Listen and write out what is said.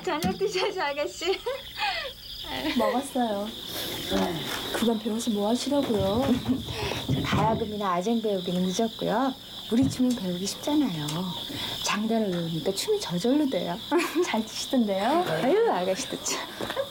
저녁 드셔야죠, 아가씨. 먹었어요. 그간 배워서 뭐 하시라고요? 가야금이나 아쟁 배우기는 늦었고요. 우리 춤은 배우기 쉽잖아요. 장단을 외우니까 춤이 저절로 돼요. 잘 치시던데요? 아유, 아가씨도 참.